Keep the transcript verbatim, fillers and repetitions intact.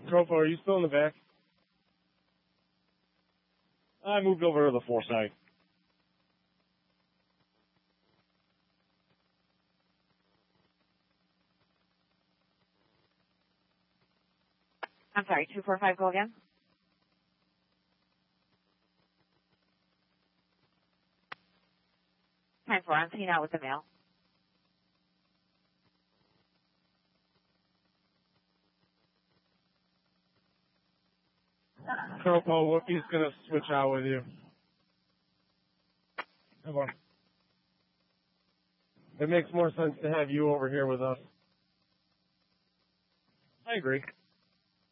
Tropo, are you still in the back? I moved over to the foresight. I'm sorry, two four five, go again? Time four, I'm seeing out with the mail. Tropo, Whoopie's gonna switch out with you. Come on. It makes more sense to have you over here with us. I agree.